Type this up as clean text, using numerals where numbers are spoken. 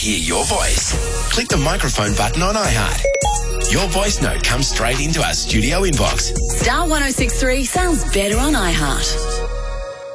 hear your voice? Click the microphone button on iHeart. Your voice note comes straight into our studio inbox. Star 1063 sounds better on iHeart.